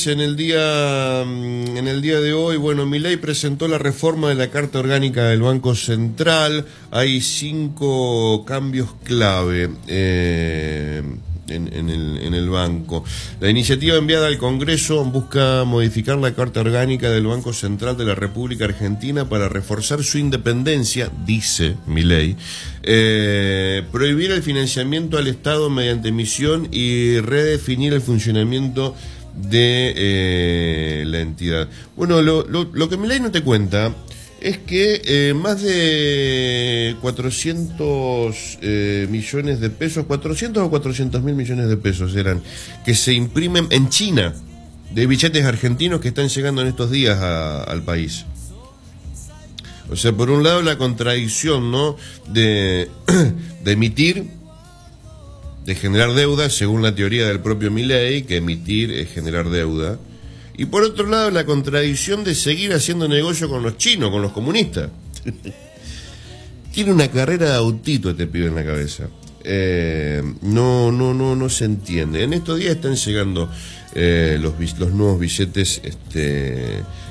En el día de hoy, bueno, Milei presentó la reforma de la Carta Orgánica del Banco Central. Hay 5 cambios clave en el banco. La iniciativa enviada al Congreso busca modificar la Carta Orgánica del Banco Central de la República Argentina para reforzar su independencia, dice Milei, prohibir el financiamiento al Estado mediante emisión y redefinir el funcionamiento de la entidad. Bueno, lo que Milei no te cuenta es que más de 400 millones de pesos, 400 o 400 mil millones de pesos eran, que se imprimen en China, de billetes argentinos que están llegando en estos días al país. O sea, por un lado la contradicción, ¿no?, de emitir, de generar deuda, según la teoría del propio Milei, que emitir es generar deuda. Y por otro lado, la contradicción de seguir haciendo negocio con los chinos, con los comunistas. Tiene una carrera de autito este pibe en la cabeza. No se entiende. En estos días están llegando los nuevos billetes